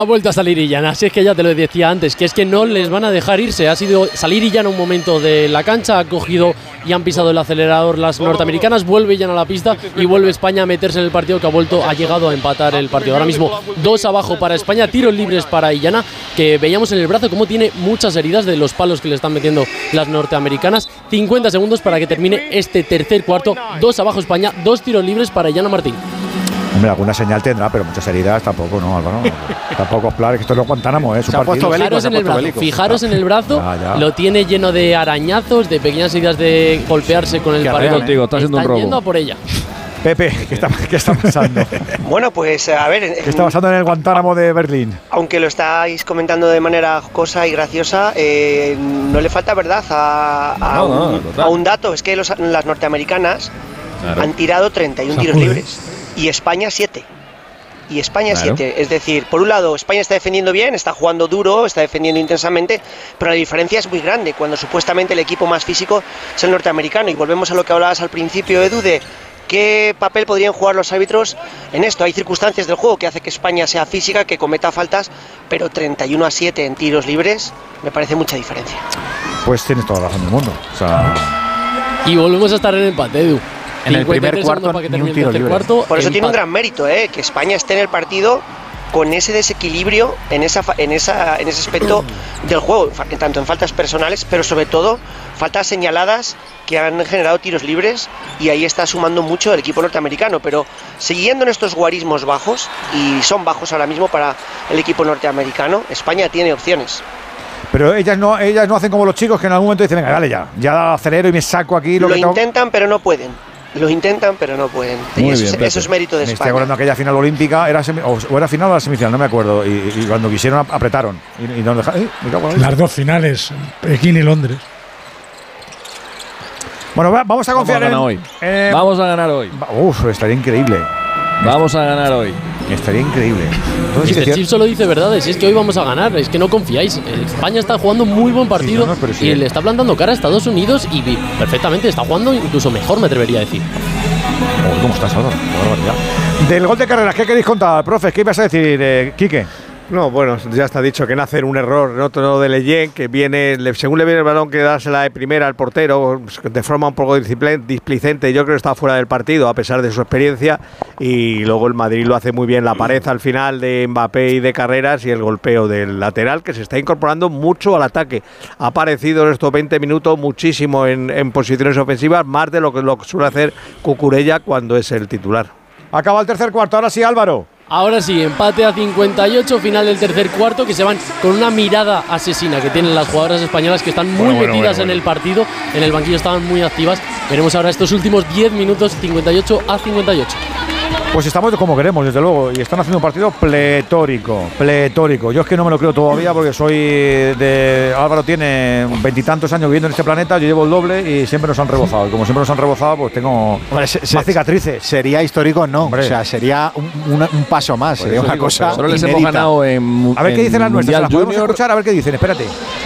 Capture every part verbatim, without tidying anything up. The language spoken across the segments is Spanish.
Ha vuelto a salir Illana, así es que ya te lo decía antes, que es que no les van a dejar irse. Ha sido salir Illana un momento de la cancha, ha cogido y han pisado el acelerador las norteamericanas, vuelve Illana a la pista y vuelve España a meterse en el partido que ha vuelto, ha llegado a empatar el partido. Ahora mismo dos abajo para España, tiros libres para Illana, que veíamos en el brazo cómo tiene muchas heridas de los palos que le están metiendo las norteamericanas. cincuenta segundos para que termine este tercer cuarto, dos abajo España, dos tiros libres para Illana Martín. Hombre, alguna señal tendrá, pero muchas heridas tampoco, ¿no, Álvaro? Tampoco, claro, que esto es Guantánamo, ¿eh? Se ha puesto bélico, Fijaros en el brazo, fijaros en el brazo, ya, ya. Lo tiene lleno de arañazos, de pequeñas heridas de golpearse con el paredón. Contigo, está haciendo un robo. Yendo a por ella. Pepe, ¿qué está, qué está pasando? Bueno, pues a ver… ¿Qué está pasando en el Guantánamo de Berlín? Aunque lo estáis comentando de manera jocosa y graciosa, eh, no le falta verdad a, a, no, no, un, a un dato, es que los, las norteamericanas claro. han tirado treinta y uno tiros libres y España siete. Y España claro. siete, es decir, por un lado España está defendiendo bien, está jugando duro, está defendiendo intensamente, pero la diferencia es muy grande cuando supuestamente el equipo más físico es el norteamericano. Y volvemos a lo que hablabas al principio, Edu, de qué papel podrían jugar los árbitros en esto. Hay circunstancias del juego que hace que España sea física, que cometa faltas, pero treinta y uno a siete en tiros libres me parece mucha diferencia. Pues tienes toda la razón del mundo, o sea… Y volvemos a estar en empate, Edu. En el primer cuarto, para que ni un tiro libre. Cuarto, por eso empate. Tiene un gran mérito, ¿eh? Que España esté en el partido con ese desequilibrio en, esa, en, esa, en ese aspecto del juego, tanto en faltas personales, pero sobre todo faltas señaladas que han generado tiros libres, y ahí está sumando mucho el equipo norteamericano. Pero siguiendo en estos guarismos bajos, y son bajos ahora mismo para el equipo norteamericano, España tiene opciones. Pero ellas no, ellas no hacen como los chicos que en algún momento dicen, venga, dale ya, ya acelero y me saco aquí lo, lo que intentan, tengo. Pero no pueden. Lo intentan, pero no pueden. Muy y eso, bien, es, eso es mérito de me España. estoy acordando de aquella final olímpica, era semi, o, o era final o era semifinal, no me acuerdo. Y, y cuando quisieron apretaron. Y, y no dejaron, eh, Las dos finales, Pekín y Londres. Bueno, va, vamos a confiar vamos a en, hoy. Eh, vamos a ganar hoy. Uf, estaría increíble. Vamos a ganar hoy. Estaría increíble. Entonces, este Chip solo dice verdades, es que hoy vamos a ganar, es que no confiáis. España está jugando muy buen partido, sí, no, no, sí. y le está plantando cara a Estados Unidos y perfectamente está jugando incluso mejor, me atrevería a decir. Oh, ¿Cómo estás, Álvaro? Del gol de Carreras, ¿qué queréis contar, profe? ¿Qué ibas a decir, eh, Quique? No, bueno, ya está dicho que nace un error, otro de Leyen, que viene, según le viene el balón, que dársela de primera al portero, de forma un poco displicente. Yo creo que está fuera del partido, a pesar de su experiencia. Y luego el Madrid lo hace muy bien, la pared al final de Mbappé y de Carreras, y el golpeo del lateral, que se está incorporando mucho al ataque. Ha aparecido en estos veinte minutos muchísimo en, en posiciones ofensivas, más de lo que lo suele hacer Cucurella cuando es el titular. Acaba el tercer cuarto, ahora sí, Álvaro. Ahora sí, empate a cincuenta y ocho, final del tercer cuarto, que se van con una mirada asesina que tienen las jugadoras españolas, que están muy bueno, bueno, metidas bueno, bueno. en el partido, en el banquillo estaban muy activas. Veremos ahora estos últimos diez minutos, cincuenta y ocho a cincuenta y ocho. Pues estamos como queremos, desde luego, y están haciendo un partido pletórico, pletórico. Yo es que no me lo creo todavía porque soy de… Álvaro tiene veintitantos años viviendo en este planeta, yo llevo el doble y siempre nos han rebozado. Y como siempre nos han rebozado, pues tengo Hombre, se, más cicatrices. Sería histórico, no. Hombre. O sea, sería un, un, un paso más, pues sería una digo, cosa Solo les hemos ganado en A ver qué dicen las nuestras, las podemos escuchar, a ver qué dicen, espérate.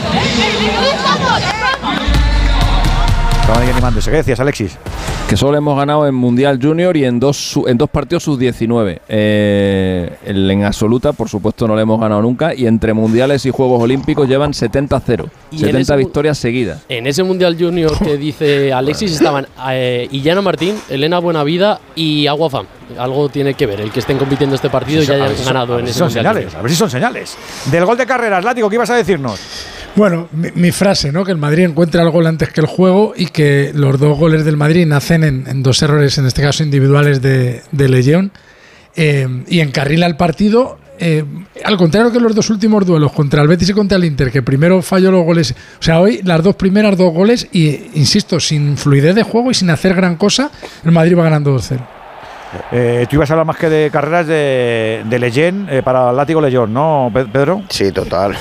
Estaban ahí animándose. ¿Qué decías, Alexis? Que solo hemos ganado en Mundial Junior y en dos en dos partidos sub diecinueve. Eh, en absoluta, por supuesto, no le hemos ganado nunca. Y entre Mundiales y Juegos Olímpicos llevan setenta a cero. setenta victorias seguidas. En ese Mundial Junior que dice Alexis estaban eh, Illana Martín, Elena Buenavida y Aguafam. Algo tiene que ver el que estén compitiendo este partido y ya hayan si ganado en ese son Mundial señales, Junior. A ver si son señales. Del gol de Carreras, Látigo, ¿qué ibas a decirnos? Bueno, mi, mi frase, ¿no? Que el Madrid encuentra el gol antes que el juego y que los dos goles del Madrid nacen en, en dos errores, en este caso individuales de, de Leyen, eh, y encarrila el partido. Eh, al contrario que los dos últimos duelos contra el Betis y contra el Inter, que primero falló los goles, o sea, hoy las dos primeras dos goles y, insisto, sin fluidez de juego y sin hacer gran cosa, el Madrid va ganando dos cero. Eh, tú ibas a hablar más que de Carreras de, de Leyen, eh, para el Látigo Leyen, ¿no, Pedro? Sí, total.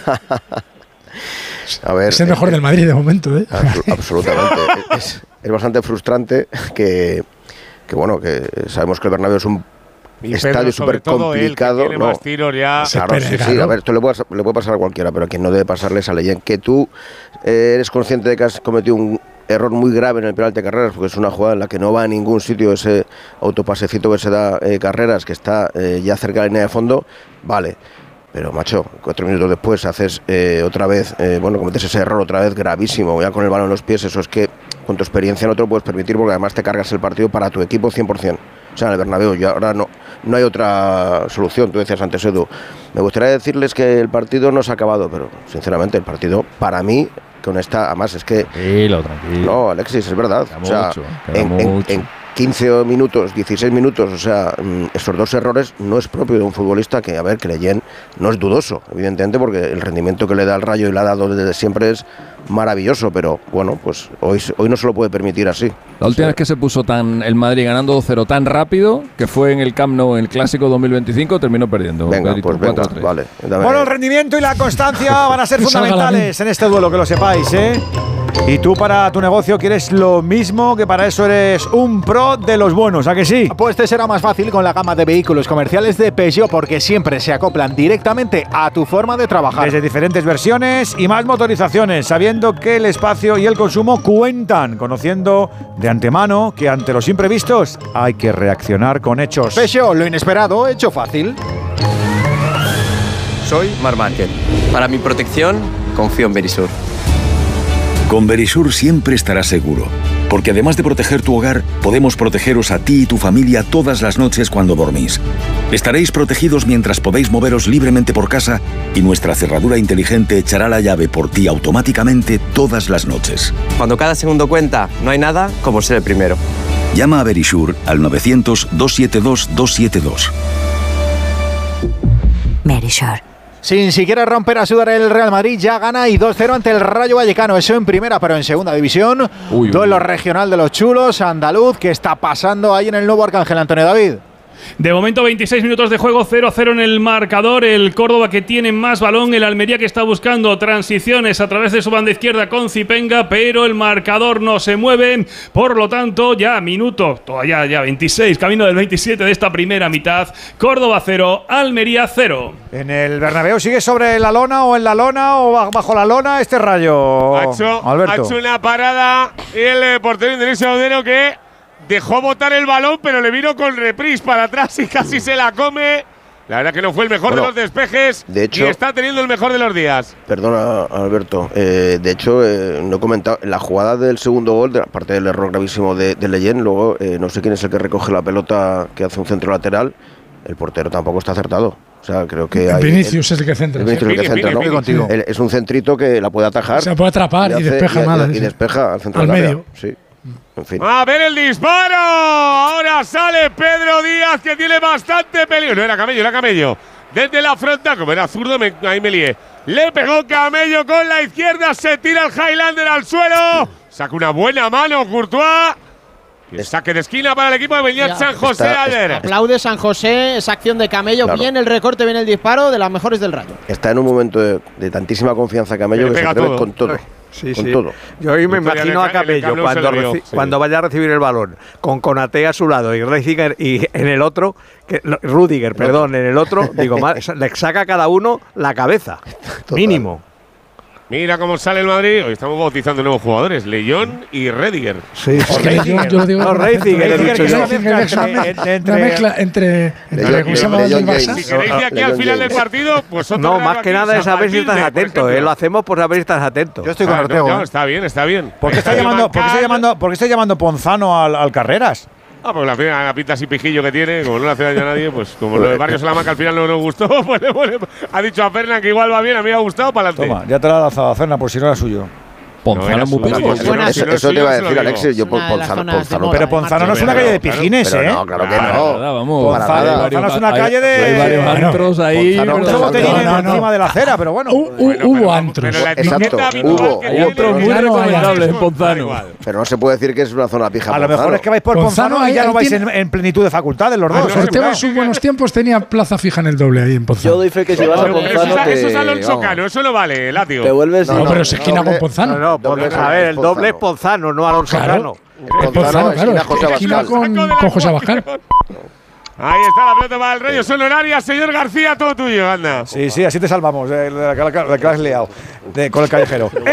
A ver, es el mejor eh, del Madrid de momento, ¿eh? Absolutamente. es, es bastante frustrante que, que, bueno, que sabemos que el Bernabéu es un y estadio súper complicado. Él, que no, más tiros ya. Claro, sí, sí, a ver, esto le puede, le puede pasar a cualquiera, pero a quien no debe pasarle es a Leyen. Que tú eh, eres consciente de que has cometido un error muy grave en el penalti de Carreras, porque es una jugada en la que no va a ningún sitio ese autopasecito que se da eh, Carreras, que está eh, ya cerca de la línea de fondo, vale. Pero, macho, cuatro minutos después haces eh, otra vez, eh, bueno, cometes ese error otra vez gravísimo, ya con el balón en los pies. Eso es que con tu experiencia no te lo puedes permitir, porque además te cargas el partido para tu equipo cien por ciento. O sea, en el Bernabéu, y ahora no, no hay otra solución. Tú decías antes, Edu, me gustaría decirles que el partido no se ha acabado, pero sinceramente el partido, para mí, con esta, además es que... Tranquilo, tranquilo. No, Alexis, es verdad. Queda o sea, mucho, en, en, mucho. en quince minutos, dieciséis minutos, o sea, esos dos errores no es propio de un futbolista que, a ver, que Leyen no es dudoso, evidentemente, porque el rendimiento que le da al Rayo y le ha dado desde siempre es maravilloso, pero bueno, pues hoy, hoy no se lo puede permitir así. La última vez que se puso tan el Madrid ganando dos cero tan rápido, que fue en el Camp Nou en el Clásico dos mil veinticinco, terminó perdiendo. Venga, pues venga, vale. Dame. Bueno, el rendimiento y la constancia van a ser fundamentales en este duelo, que lo sepáis, ¿eh? Y tú para tu negocio quieres lo mismo, que para eso eres un pro de los buenos, ¿a que sí? Pues te será más fácil con la gama de vehículos comerciales de Peugeot, porque siempre se acoplan directamente a tu forma de trabajar. Desde diferentes versiones y más motorizaciones, sabiendo que el espacio y el consumo cuentan, conociendo de antemano que ante los imprevistos hay que reaccionar con hechos. Peugeot, lo inesperado, hecho fácil. Soy Marc Márquez. Para mi protección, confío en Verisur. Con Verisur siempre estarás seguro, porque además de proteger tu hogar, podemos protegeros a ti y tu familia todas las noches cuando dormís. Estaréis protegidos mientras podéis moveros libremente por casa y nuestra cerradura inteligente echará la llave por ti automáticamente todas las noches. Cuando cada segundo cuenta, no hay nada como ser el primero. Llama a Verisur al novecientos, doscientos setenta y dos, doscientos setenta y dos. Verisur. Sin siquiera romper a sudar, el Real Madrid ya gana y dos cero ante el Rayo Vallecano. Eso en primera, pero en segunda división. Uy, duelo uy. regional de los chulos, andaluz. ¿Qué está pasando ahí en el nuevo Arcángel, Antonio David? De momento veintiséis minutos de juego, cero a cero en el marcador. El Córdoba que tiene más balón, el Almería que está buscando transiciones a través de su banda izquierda con Zipenga, pero el marcador no se mueve. Por lo tanto, ya minuto, todavía ya veintiséis, camino del veintisiete de esta primera mitad. Córdoba cero, Almería cero. En el Bernabéu sigue sobre la lona o en la lona o bajo la lona este Rayo. Ha hecho, Alberto. Ha hecho una parada y el eh, portero Indonesio Odero que dejó botar el balón, pero le vino con reprise para atrás y casi se la come. La verdad que no fue el mejor bueno, de los despejes, de hecho, y está teniendo el mejor de los días. Perdona, Alberto. Eh, de hecho, eh, no he comentado la jugada del segundo gol, de, aparte del error gravísimo de, de Leyen. Luego, eh, no sé quién es el que recoge la pelota que hace un centro lateral. El portero tampoco está acertado. O sea, creo que hay. Vinicius es el que centra. Vinicius es el que centra, ¿no? Contigo. El, es un centrito que la puede atajar. Se puede atrapar y, hace, y despeja y, mal. Y, y despeja al centro al del medio. Sí. En fin. A ver el disparo. Ahora sale Pedro Díaz, que tiene bastante peligro. No era Camello, era Camello. Desde la frontal, como era zurdo, me, ahí me lié. Le pegó Camello con la izquierda, se tira el Highlander al suelo. Saca una buena mano Courtois. Y saque de esquina para el equipo de Beñat San José. Está, Alder. Está, aplaude San José, esa acción de Camello. Claro. Bien el recorte, bien el disparo, de las mejores del Rayo. Está en un momento de, de tantísima confianza Camello que, que se atreve con todo. Sí, con sí. todo. Yo hoy me imagino a Camello cuando, dio, sí. cuando vaya a recibir el balón, con Konaté a su lado y Rudiger y en el otro, que, Rudiger, perdón, en el otro, digo, le saca a cada uno la cabeza, total. Mínimo. Mira cómo sale el Madrid. Hoy estamos bautizando nuevos jugadores, León y Rediger. Sí, es que yo, yo lo digo. No, Rediger, he dicho yo. Una mezcla entre. ¿Cómo se llama el Barça? Si queréis de aquí al final del partido, pues otro. No, más que nada es saber si estás atento. Eh, lo hacemos por saber si estás atento. Yo estoy con Ortego. No, está bien, está bien. ¿Por qué está llamando, ¿por qué está llamando, por qué está llamando Ponzano al, al Carreras? Ah, pues la, la pinta así pijillo que tiene, como no le hace daño a nadie, pues como lo de Barrio Salamanca al final no nos gustó, pues le pone, ha dicho a Fernan que igual va bien, a mí me ha gustado, para adelante. Toma, ya te la ha lanzado a Fernan por si no era suyo. Ponzano muy pequeño. Eso, eso te iba a decir, Alexis. Yo por Ponzano. Ponzano pero Ponzano no es una calle de pijines, ¿eh? No, claro que no. Vamos. Ponzano es una calle de. Hay varios antros ahí. Ponzano botellines encima de la acera, pero bueno. Hubo antros. Exacto. Hubo. Hay otros muy recomendables en Ponzano. Pero no se puede decir que es una zona pija. A lo mejor es que vais por Ponzano y ya no vais en plenitud de facultades los dos. Ortego en sus buenos tiempos tenía plaza fija en el doble ahí en Ponzano. Yo doy fe que si vas a Ponzano. Eso es Alonso Cano, eso no vale, Latio. Te vuelves. No, pero es esquina con Ponzano. No, no, a ver, el doble es Ponzano, no Alonso Cano. Ponzano, claro, esquina con José Abascal. Ahí está la pelota para el Rayo, son horarias, señor García, todo tuyo, anda. Sí, sí, así te salvamos, de la que has liado de, con el callejero. ¡Eh!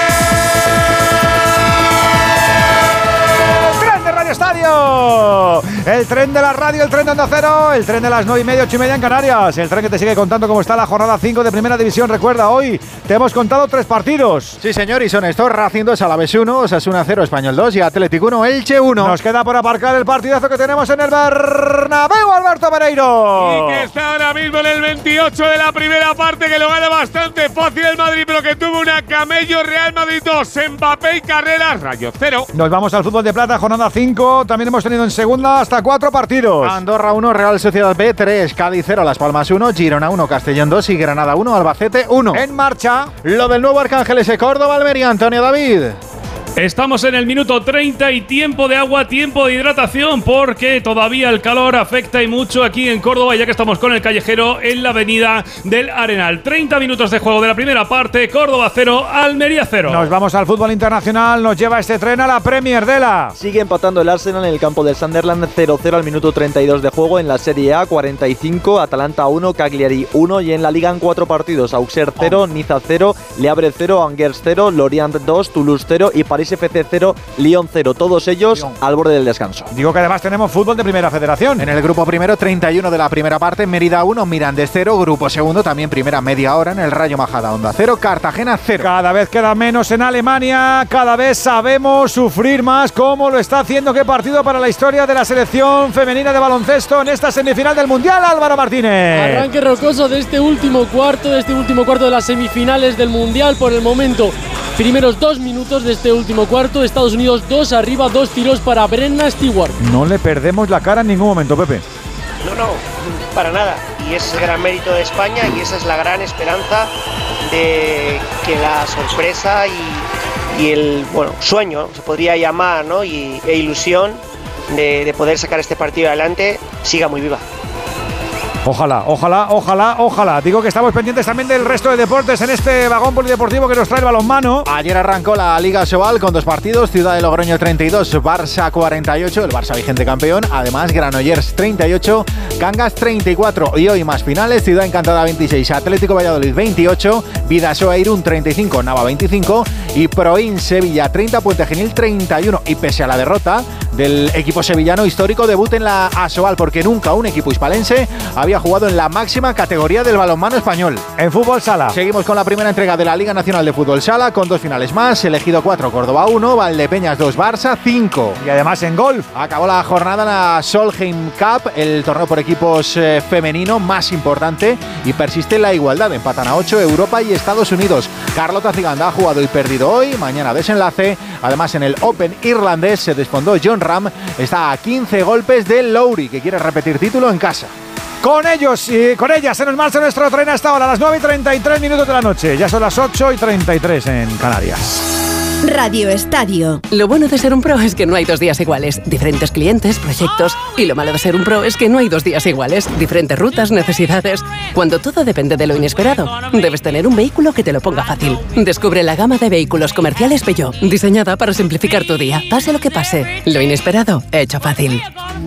¡Grande Radio Estadio! El tren de la radio, el tren de Onda Cero, el tren de las nueve y media, ocho y media en Canarias. El tren que te sigue contando cómo está la jornada cinco de Primera División. Recuerda, hoy te hemos contado tres partidos. Sí, señor, y son estos: Racing dos, Alavés uno, Osasuna cero, Español dos y Atlético uno, Elche uno. Nos queda por aparcar el partidazo que tenemos en el Bernabéu, Alberto Pereiro. Y que está ahora mismo en el veintiocho de la primera parte, que lo gana bastante fácil el Madrid, pero que tuvo una camello. Real Madrid dos, Mbappé y Carreras, Rayo cero. Nos vamos al fútbol de plata, jornada cinco. También hemos tenido en segunda hasta cuatro partidos. Andorra uno, Real Sociedad B tres, Cádiz cero, Las Palmas uno, Girona uno, Castellón dos y Granada uno, Albacete uno. En marcha lo del nuevo Arcángeles de Córdoba, Almería, Antonio David. Estamos en el minuto treinta y tiempo de agua, tiempo de hidratación, porque todavía el calor afecta y mucho aquí en Córdoba, ya que estamos con el callejero en la avenida del Arenal. treinta minutos de juego de la primera parte, Córdoba cero, Almería cero. Nos vamos al fútbol internacional, nos lleva este tren a la Premier de la. Sigue empatando el Arsenal en el campo del Sunderland, cero cero al minuto treinta y dos de juego. En la Serie A, cuarenta y cinco, Atalanta uno, Cagliari uno, y en la Liga en cuatro partidos, Auxerre cero, Niza cero, Le Havre cero, Angers cero, Lorient dos, Toulouse cero y París F C cero, Lyon cero, todos ellos Lyon. Al borde del descanso. Digo que además tenemos fútbol de Primera Federación. En el grupo primero, treinta y uno de la primera parte, Mérida uno, Mirandés cero, grupo segundo, también primera media hora en el Rayo Majadahonda cero, Cartagena cero. Cada vez queda menos en Alemania, cada vez sabemos sufrir más, cómo lo está haciendo. Qué partido para la historia de la selección femenina de baloncesto en esta semifinal del Mundial, Álvaro Martínez. Arranque rocoso de este último cuarto, de este último cuarto de las semifinales del Mundial. Por el momento, primeros dos minutos de este último cuarto, Estados Unidos dos arriba, dos tiros para Brenna Stewart. No le perdemos la cara en ningún momento, Pepe. No, no, para nada. Y es el gran mérito de España y esa es la gran esperanza de que la sorpresa y, y el bueno sueño, se podría llamar, ¿no? y, e ilusión de, de poder sacar este partido adelante siga muy viva. Ojalá, ojalá, ojalá, ojalá. Digo que estamos pendientes también del resto de deportes en este vagón polideportivo que nos trae el balonmano. Ayer arrancó la Liga Sobal con dos partidos, Ciudad de Logroño treinta y dos, Barça cuarenta y ocho, el Barça vigente campeón. Además, Granollers treinta y ocho, Cangas treinta y cuatro. Y hoy más finales, Ciudad Encantada veintiséis, Atlético Valladolid veintiocho, Vidasoa Irún treinta y cinco, Nava veinticinco y Proin Sevilla treinta, Puente Genil treinta y uno. Y pese a la derrota del equipo sevillano, histórico debut en la Asobal, porque nunca un equipo hispalense había jugado en la máxima categoría del balonmano español. En fútbol sala seguimos con la primera entrega de la Liga Nacional de Fútbol Sala con dos finales más, Elegido cuatro, Córdoba uno, Valdepeñas dos, Barça cinco. Y además en golf acabó la jornada en la Solheim Cup, el torneo por equipos eh, femenino más importante, y persiste la igualdad, empatan a ocho Europa y Estados Unidos. Carlota Ciganda ha jugado y perdido hoy, mañana desenlace. Además, en el Open irlandés se desfondó John Ram, está a quince golpes del Lowry, que quiere repetir título en casa. Con ellos y con ellas se nos marcha nuestro tren hasta ahora, a las nueve y treinta y tres minutos de la noche. Ya son las ocho y treinta y tres en Canarias. Radio Estadio. Lo bueno de ser un pro es que no hay dos días iguales. Diferentes clientes, proyectos. Y lo malo de ser un pro es que no hay dos días iguales. Diferentes rutas, necesidades. Cuando todo depende de lo inesperado, debes tener un vehículo que te lo ponga fácil. Descubre la gama de vehículos comerciales Peugeot, diseñada para simplificar tu día. Pase lo que pase, lo inesperado, hecho fácil.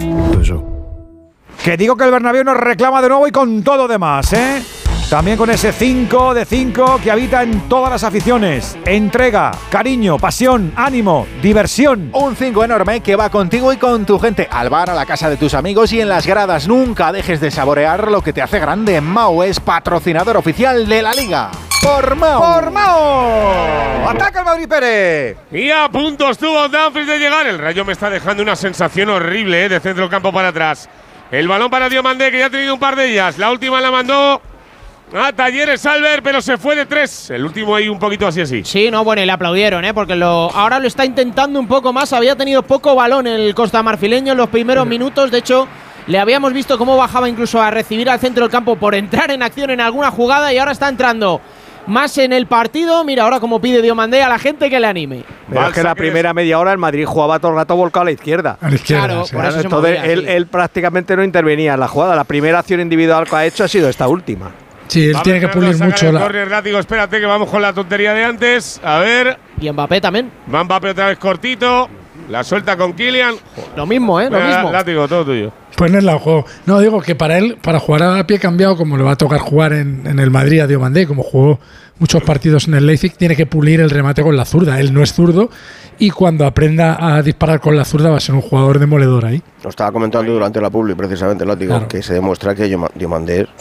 Que digo que el Bernabéu nos reclama de nuevo y con todo demás, ¿eh? También con ese cinco de cinco que habita en todas las aficiones. Entrega, cariño, pasión, ánimo, diversión. Un cinco enorme que va contigo y con tu gente al bar, a la casa de tus amigos y en las gradas. Nunca dejes de saborear lo que te hace grande. Mao es patrocinador oficial de la Liga. ¡Por Mao! ¡Por Mao! ¡Ataca el Madrid, Pérez! Y a punto estuvo Dumfries de llegar. El Rayo me está dejando una sensación horrible, ¿eh? De centro del campo para atrás. El balón para Diomandé, que ya ha tenido un par de ellas. La última la mandó a Talleres Albert, pero se fue de tres. El último ahí un poquito así así. Sí, no, bueno, y le aplaudieron, ¿eh? Porque lo, ahora lo está intentando un poco más. Había tenido poco balón el costamarfileño en los primeros minutos. De hecho, le habíamos visto cómo bajaba incluso a recibir al centro del campo por entrar en acción en alguna jugada, y ahora está entrando más en el partido. Mira ahora cómo pide Diomandé a la gente que le anime. Pero es que la primera media hora el Madrid jugaba todo el rato volcado a la izquierda. A la izquierda, claro, sí. por eso se Entonces movía, él, sí. él prácticamente no intervenía en la jugada. La primera acción individual que ha hecho ha sido esta última. Sí, él Va tiene que pulir mucho el la… córner, látigo, espérate que vamos con la tontería de antes. A ver. Y Mbappé también. Va Mbappé otra vez cortito. La suelta con Kylian. Lo mismo, ¿eh? Lo Venga, mismo. Látigo, todo tuyo. Ponerla al juego. No, digo que para él, para jugar a pie cambiado, como le va a tocar jugar en, en el Madrid a Diomandé, como jugó muchos partidos en el Leipzig, tiene que pulir el remate con la zurda. Él no es zurdo y cuando aprenda a disparar con la zurda va a ser un jugador demoledor ahí. Lo estaba comentando durante la publi, precisamente, Látigo, claro. que se demuestra que Diomandé